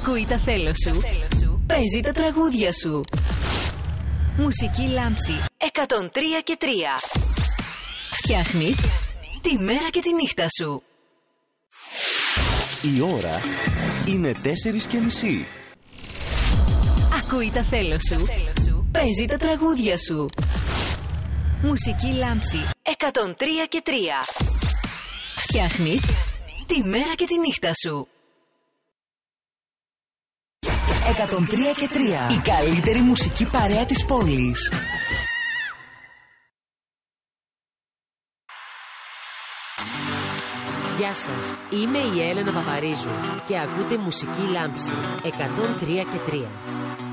Ακούει τα θέλω σου. Παίζει τα τραγούδια σου. Μουσική Λάμψη 103 και 3. Φτιάχνει τη μέρα και τη νύχτα σου. Η ώρα είναι 4:30. Ακούει τα θέλω σου. Παίζει τα τραγούδια σου. Μουσική Λάμψη 103 και 3. Φτιάχνει τη μέρα και τη νύχτα σου. 103 και 3. Η καλύτερη μουσική παρέα της πόλης. Γεια σας, είμαι η Έλενα Παπαρίζου και ακούτε Μουσική Λάμψη 103 και 3.